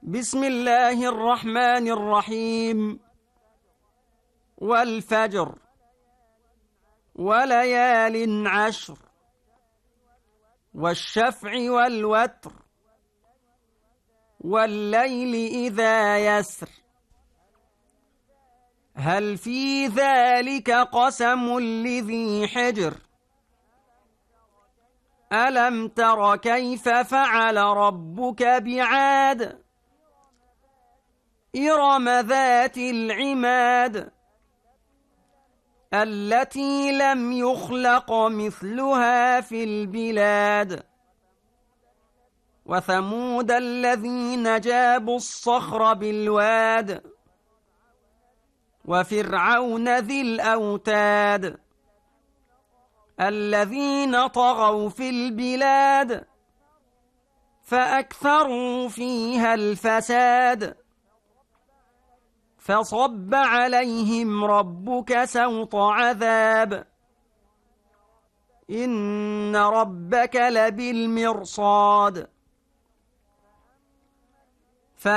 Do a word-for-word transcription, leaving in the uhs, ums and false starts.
بسم الله الرحمن الرحيم. والفجر وليال عشر والشفع والوتر والليل إذا يسر هل في ذلك قسم لذي حجر ألم تر كيف فعل ربك بعاد إرم ذات العماد التي لم يخلق مثلها في البلاد وثمود الذين جابوا الصخر بالواد وفرعون ذي الأوتاد الذين طغوا في البلاد فأكثروا فيها الفساد فصب عليهم ربك سوط عذاب إن ربك لبالمرصاد